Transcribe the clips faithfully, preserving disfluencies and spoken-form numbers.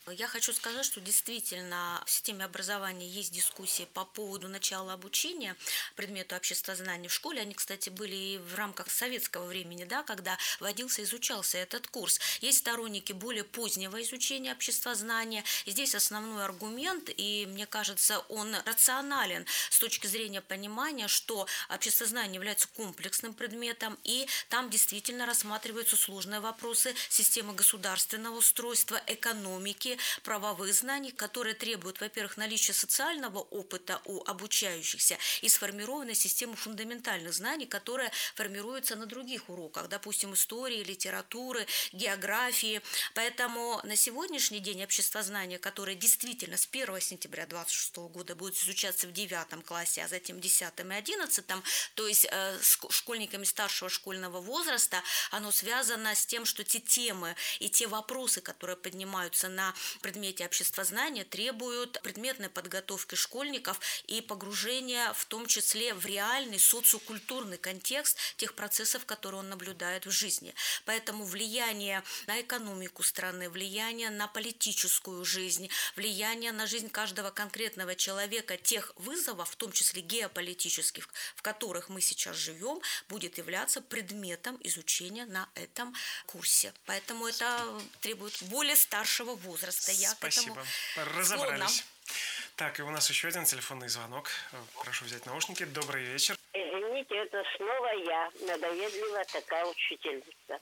Я хочу сказать, что действительно в системе образования есть дискуссии по поводу начала обучения предмету обществознания в школе. Они, кстати, были и в рамках советского времени, да, когда вводился и изучался этот курс. Есть сторонники более позднего изучения обществознания. И здесь основной аргумент, и мне кажется, он рационален с точки зрения понимания, что обществознание является комплексным предметом, и там действительно рассматриваются сложные вопросы системы государственного устройства, экономики, правовых знаний, которые требуют, во-первых, наличия социального опыта у обучающихся и сформированной системы фундаментальных знаний, которые формируются на других уроках, допустим, истории, литературы, географии. Поэтому на сегодняшний день обществознание, которое действительно с первого сентября две тысячи двадцать шестого года будет изучаться в девятом классе, а затем в десятом и одиннадцатом, то есть э, с школьниками старшего школьного возраста, оно связано с тем, что те темы и те вопросы, которые поднимаются на предмете обществознания, требуют предметной подготовки школьников и погружения в том числе в реальный социокультурный контекст тех процессов, которые он наблюдает в жизни. Поэтому влияние на экономику страны, влияние на политическую жизнь, влияние на жизнь каждого конкретного человека, тех вызовов, в том числе геополитических, в которых мы сейчас живем, будет являться предметом изучения на этом курсе. Поэтому это требует более старшего возраста. Я Спасибо. Разобрались. Так, и у нас еще один телефонный звонок. Прошу взять наушники. Добрый вечер. Извините, это снова я, надоедливая такая учительница.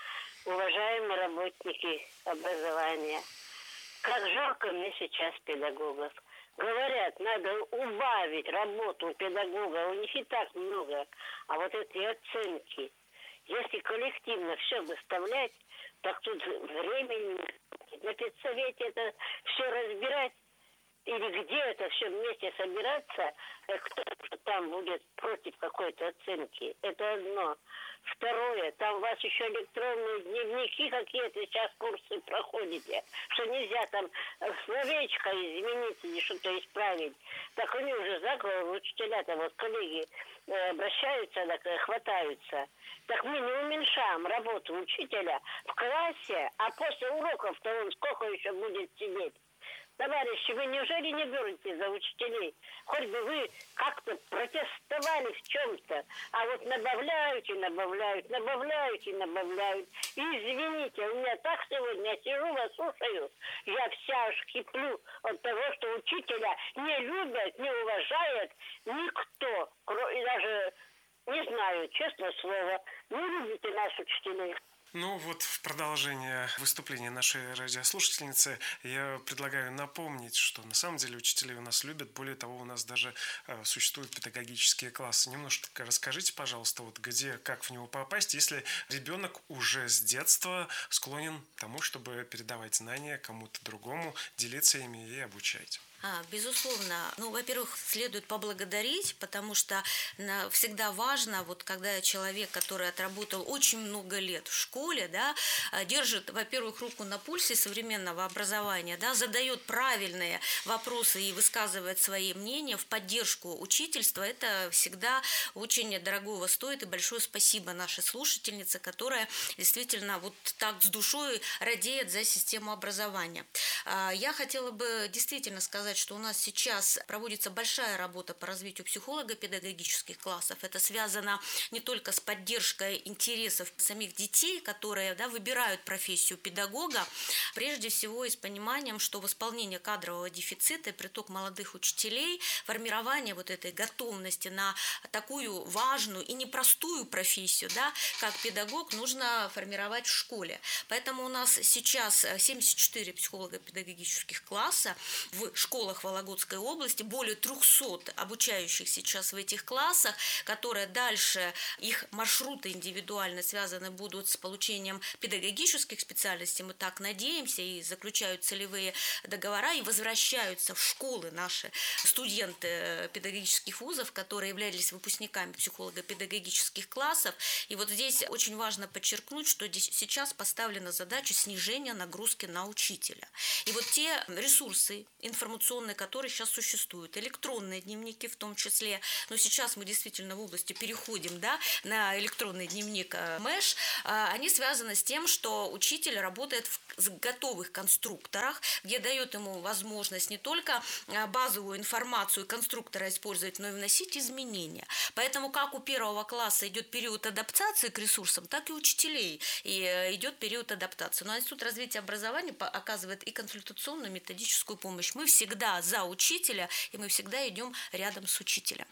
Уважаемые работники образования, как жалко мне сейчас педагогов. Говорят, надо убавить работу у педагога, у них и так много. А вот эти оценки, если коллективно все выставлять, так тут времени на педсовете это все разбирать, или где это все вместе собираться, кто там будет против какой-то оценки. Это одно. Второе, там у вас еще электронные дневники какие-то сейчас курсы проходите, что нельзя там словечко изменить или что-то исправить. Так они уже за голову учителя-то, вот коллеги э, обращаются, так, э, хватаются. Так мы не уменьшаем работу учителя в классе, а после уроков-то он сколько еще будет сидеть? Товарищи, вы неужели не берете за учителей? Хоть бы вы как-то протестовали в чем-то, а вот набавляют и набавляют, набавляют и набавляют. И извините, у меня так сегодня, я сижу, вас слушаю, я вся аж киплю от того, что учителя не любят, не уважает никто. И даже, не знаю, честное слово, не любите нас учителей. Ну вот в продолжение выступления нашей радиослушательницы я предлагаю напомнить, что на самом деле учителей у нас любят. Более того, у нас даже э, существуют педагогические классы. Немножко расскажите, пожалуйста, вот где, как в него попасть, если ребенок уже с детства склонен к тому, чтобы передавать знания кому-то другому, делиться ими и обучать. А, безусловно. Ну, во-первых, следует поблагодарить, потому что всегда важно, вот когда человек, который отработал очень много лет в школе, да, держит, во-первых, руку на пульсе современного образования, да, задает правильные вопросы и высказывает свои мнения в поддержку учительства, это всегда очень дорогого стоит. И большое спасибо нашей слушательнице, которая действительно вот так с душой радеет за систему образования. Я хотела бы действительно сказать, что у нас сейчас проводится большая работа по развитию психолого-педагогических классов. Это связано не только с поддержкой интересов самих детей, которые, да, выбирают профессию педагога, прежде всего и с пониманием, что восполнение кадрового дефицита, приток молодых учителей, формирование вот этой готовности на такую важную и непростую профессию, да, как педагог, нужно формировать в школе. Поэтому у нас сейчас семьдесят четыре психолого-педагогических класса в школах Вологодской области, более трехсот обучающих сейчас в этих классах, которые дальше, их маршруты индивидуально связаны будут с получением педагогических специальностей, мы так надеемся, и заключают целевые договора, и возвращаются в школы наши студенты педагогических вузов, которые являлись выпускниками психолого-педагогических классов. И вот здесь очень важно подчеркнуть, что сейчас поставлена задача снижения нагрузки на учителя. И вот те ресурсы информационные, которые сейчас существуют, электронные дневники в том числе, но сейчас мы действительно в области переходим, да, на электронный дневник Мэш, они связаны с тем, что учитель работает в готовых конструкторах, где дает ему возможность не только базовую информацию конструктора использовать, но и вносить изменения. Поэтому как у первого класса идет период адаптации к ресурсам, так и у учителей и идет период адаптации. Но Институт развития образования оказывает и консультационную методическую помощь. Мы всегда за учителя, и мы всегда идем рядом с учителем.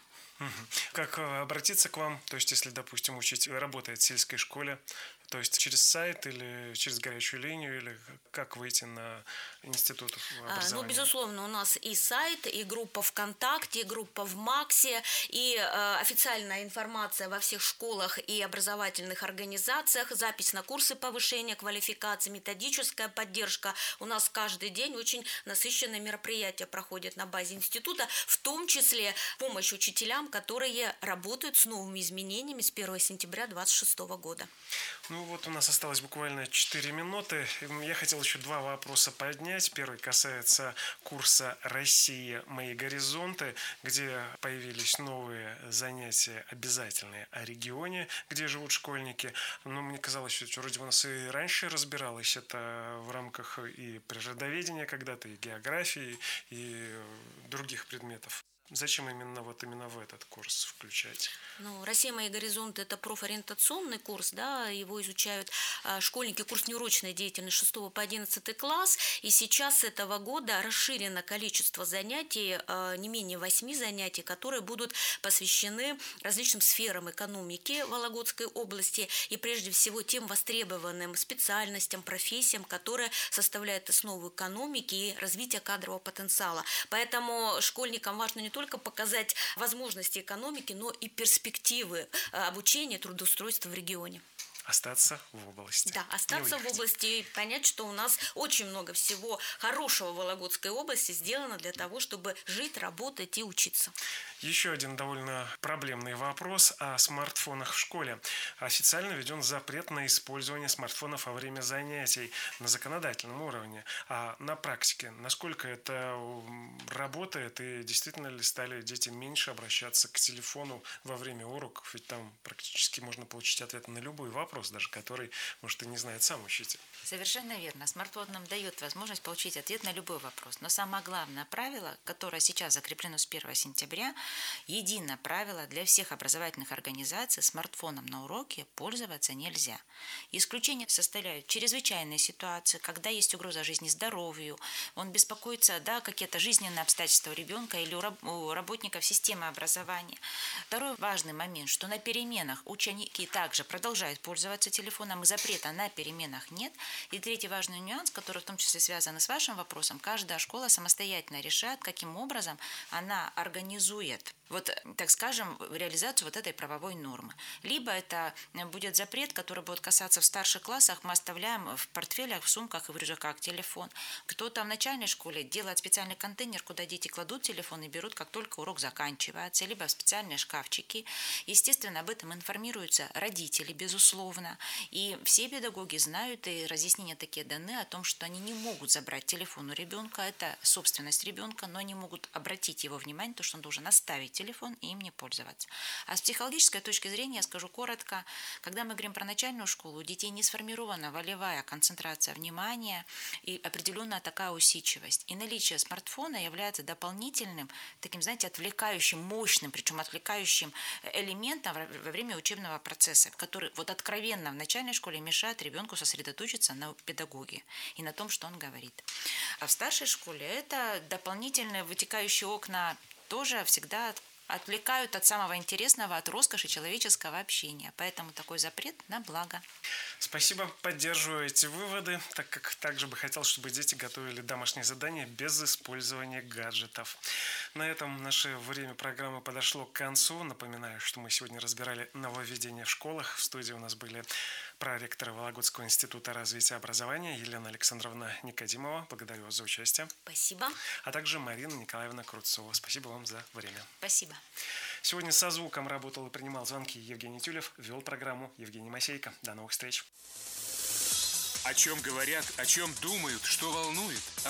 Как обратиться к вам, то есть если, допустим, учитель работает в сельской школе, то есть через сайт или через горячую линию, или как выйти на институт образования? Ну, безусловно, у нас и сайт, и группа ВКонтакте, и группа в МАКСе, и э, официальная информация во всех школах и образовательных организациях, запись на курсы повышения квалификации, методическая поддержка. У нас каждый день очень насыщенные мероприятия проходят на базе института, в том числе помощь учителям, которые работают с новыми изменениями с первого сентября две тысячи двадцать шестого года. Ну вот у нас осталось буквально четыре минуты. Я хотел еще два вопроса поднять. Первый касается курса «Россия. Мои горизонты», где появились новые занятия обязательные о регионе, где живут школьники. Но мне казалось, что вроде у нас и раньше разбиралось это в рамках и природоведения когда-то, и географии, и других предметов. Зачем именно вот именно в этот курс включать? Ну, «Россия. Мои горизонты» – это профориентационный курс, да, его изучают а, школьники, курс неурочной деятельности шестого по одиннадцатый класс, и сейчас с этого года расширено количество занятий, а, не менее восьми занятий, которые будут посвящены различным сферам экономики Вологодской области и прежде всего тем востребованным специальностям, профессиям, которые составляют основу экономики и развития кадрового потенциала. Поэтому школьникам важно не только показать возможности экономики, но и перспективы обучения, трудоустройства в регионе. Остаться в области. Да, остаться в области и понять, что у нас очень много всего хорошего в Вологодской области сделано для того, чтобы жить, работать и учиться. Еще один довольно проблемный вопрос о смартфонах в школе. Официально введен запрет на использование смартфонов во время занятий на законодательном уровне. А на практике, насколько это работает и действительно ли стали дети меньше обращаться к телефону во время уроков? Ведь там практически можно получить ответ на любой вопрос. Вопрос даже, который, может, и не знает сам учитель. Совершенно верно. Смартфон нам дает возможность получить ответ на любой вопрос. Но самое главное правило, которое сейчас закреплено с первого сентября, единое правило для всех образовательных организаций: смартфоном на уроке пользоваться нельзя. Исключение составляют чрезвычайные ситуации, когда есть угроза жизни и здоровью, он беспокоится, да, какие-то жизненные обстоятельства у ребенка или у работников системы образования. Второй важный момент, что на переменах ученики также продолжают пользоваться пользоваться телефоном, и запрета на переменах нет. И третий важный нюанс, который в том числе связан с вашим вопросом: каждая школа самостоятельно решает, каким образом она организует, вот, так скажем, реализацию вот этой правовой нормы. Либо это будет запрет, который будет касаться в старших классах, мы оставляем в портфелях, в сумках и в рюкзаках телефон. Кто-то в начальной школе делает специальный контейнер, куда дети кладут телефон и берут, как только урок заканчивается, либо в специальные шкафчики. Естественно, об этом информируются родители, безусловно. И все педагоги знают, и разъяснения такие даны о том, что они не могут забрать телефон у ребенка, это собственность ребенка, но они могут обратить его внимание, то, что он должен оставить телефон и им не пользоваться. А с психологической точки зрения, я скажу коротко, когда мы говорим про начальную школу, у детей не сформирована волевая концентрация внимания и определенная такая усидчивость. И наличие смартфона является дополнительным, таким, знаете, отвлекающим, мощным, причем отвлекающим элементом во время учебного процесса, который вот откровенно в начальной школе мешает ребенку сосредоточиться на педагоге и на том, что он говорит. А в старшей школе это дополнительные вытекающие окна тоже всегда отвлекают от самого интересного, от роскоши человеческого общения. Поэтому такой запрет на благо. Спасибо, поддерживаю эти выводы, так как также бы хотел, чтобы дети готовили домашние задания без использования гаджетов. На этом наше время программы подошло к концу. Напоминаю, что мы сегодня разбирали нововведения в школах. В студии у нас были проректор Вологодского института развития образования Елена Александровна Никодимова. Благодарю вас за участие. Спасибо. А также Марина Николаевна Круцова. Спасибо вам за время. Спасибо. Сегодня со звуком работал и принимал звонки Евгений Тюлев, вел программу Евгений Масейко. До новых встреч. О чем говорят, о чем думают, что волнует.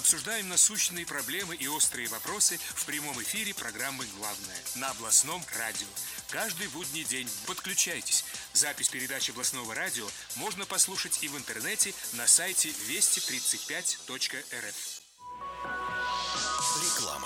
Обсуждаем насущные проблемы и острые вопросы в прямом эфире программы «Главное» на областном радио. Каждый будний день подключайтесь. Запись передач областного радио можно послушать и в интернете на сайте вести тридцать пять точка эр эф. Реклама.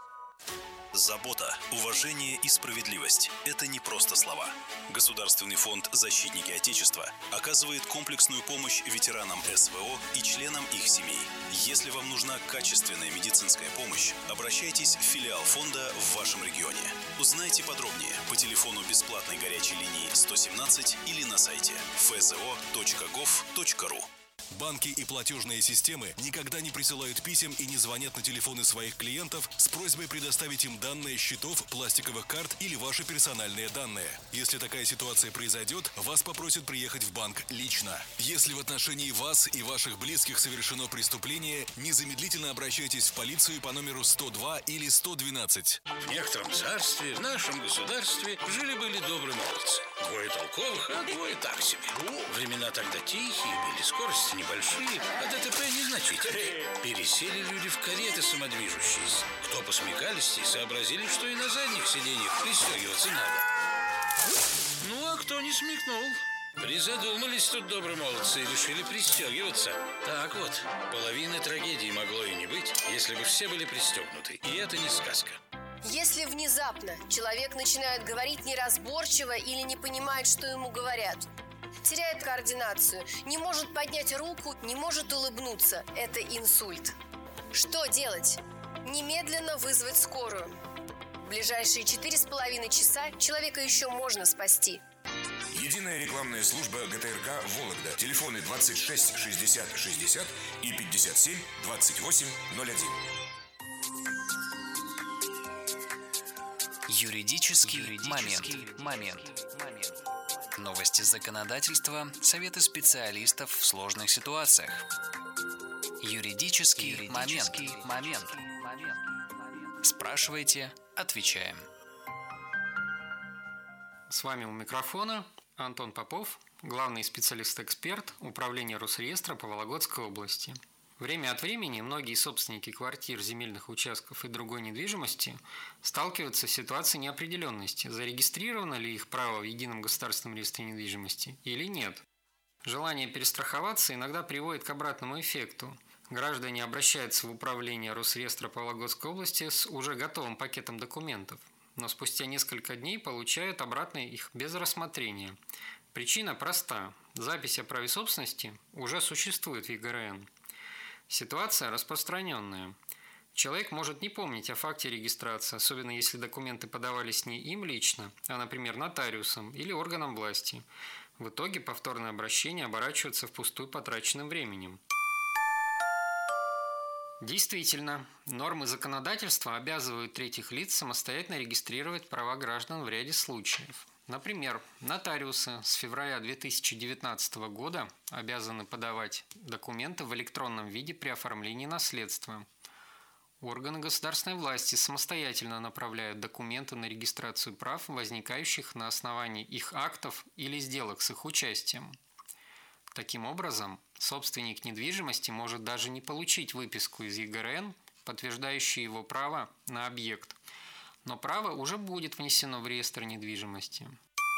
Забота, уважение и справедливость – это не просто слова. Государственный фонд «Защитники Отечества» оказывает комплексную помощь ветеранам эс вэ о и членам их семей. Если вам нужна качественная медицинская помощь, обращайтесь в филиал фонда в вашем регионе. Узнайте подробнее по телефону бесплатной горячей линии сто семнадцать или на сайте эф зэ о точка гов точка ру. Банки и платежные системы никогда не присылают писем и не звонят на телефоны своих клиентов с просьбой предоставить им данные счетов, пластиковых карт или ваши персональные данные. Если такая ситуация произойдет, вас попросят приехать в банк лично. Если в отношении вас и ваших близких совершено преступление, незамедлительно обращайтесь в полицию по номеру сто два или сто двенадцать. В некотором царстве, в нашем государстве, жили-были добрые молодцы. Двое толковых, а двое так себе. Времена тогда тихие были, скорости небольшие, а дэ тэ пэ незначительные. Пересели люди в кареты самодвижущиеся. Кто по смекалисти, сообразили, что и на задних сиденьях пристегиваться надо. Ну, а кто не смекнул? Призадумались тут добрые молодцы и решили пристегиваться. Так вот, половины трагедии могло и не быть, если бы все были пристегнуты. И это не сказка. Если внезапно человек начинает говорить неразборчиво или не понимает, что ему говорят, теряет координацию, не может поднять руку, не может улыбнуться, это инсульт. Что делать? Немедленно вызвать скорую. В ближайшие четыре с половиной часа человека еще можно спасти. Единая рекламная служба гэ тэ эр ка «Вологда». Телефоны двадцать шесть шестьдесят шестьдесят и пятьдесят семь двадцать восемь ноль один. Юридический, Юридический момент. момент. Новости законодательства, советы специалистов в сложных ситуациях. Юридический, Юридический момент. момент. Спрашивайте, отвечаем. С вами у микрофона Антон Попов, главный специалист-эксперт Управления Росреестра по Вологодской области. Время от времени многие собственники квартир, земельных участков и другой недвижимости сталкиваются с ситуацией неопределенности, зарегистрировано ли их право в Едином государственном реестре недвижимости или нет. Желание перестраховаться иногда приводит к обратному эффекту. Граждане обращаются в Управление Росреестра по Вологодской области с уже готовым пакетом документов, но спустя несколько дней получают обратно их без рассмотрения. Причина проста. Запись о праве собственности уже существует в е гэ эр эн. Ситуация распространенная. Человек может не помнить о факте регистрации, особенно если документы подавались не им лично, а, например, нотариусом или органом власти. В итоге повторное обращение оборачивается впустую потраченным временем. Действительно, нормы законодательства обязывают третьих лиц самостоятельно регистрировать права граждан в ряде случаев. Например, нотариусы с февраля две тысячи девятнадцатого года обязаны подавать документы в электронном виде при оформлении наследства. Органы государственной власти самостоятельно направляют документы на регистрацию прав, возникающих на основании их актов или сделок с их участием. Таким образом, собственник недвижимости может даже не получить выписку из е гэ эр эн, подтверждающую его право на объект, но право уже будет внесено в реестр недвижимости.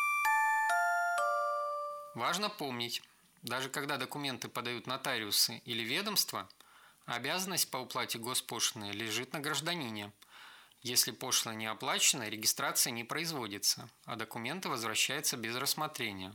Важно помнить, даже когда документы подают нотариусы или ведомства, обязанность по уплате госпошлины лежит на гражданине. Если пошлина не оплачена, регистрация не производится, а документы возвращаются без рассмотрения.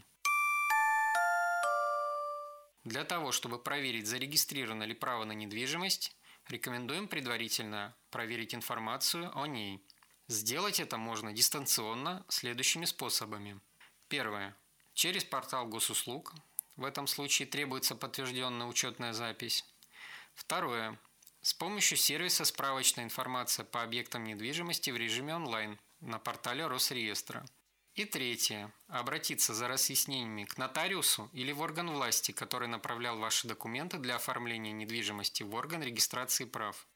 Для того, чтобы проверить, зарегистрировано ли право на недвижимость, рекомендуем предварительно проверить информацию о ней. Сделать это можно дистанционно следующими способами. Первое. Через портал госуслуг. В этом случае требуется подтвержденная учетная запись. Второе. С помощью сервиса «Справочная информация по объектам недвижимости» в режиме онлайн на портале Росреестра. И третье. Обратиться за разъяснениями к нотариусу или в орган власти, который направлял ваши документы для оформления недвижимости в орган регистрации прав.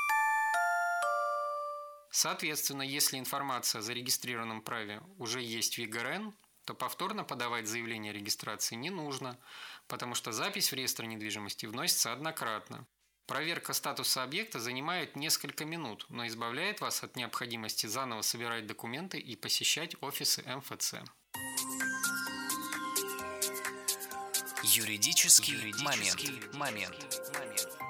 Соответственно, если информация о зарегистрированном праве уже есть в е гэ эр эн, то повторно подавать заявление о регистрации не нужно, потому что запись в реестр недвижимости вносится однократно. Проверка статуса объекта занимает несколько минут, но избавляет вас от необходимости заново собирать документы и посещать офисы эм эф цэ. Юридический, Юридический момент. момент.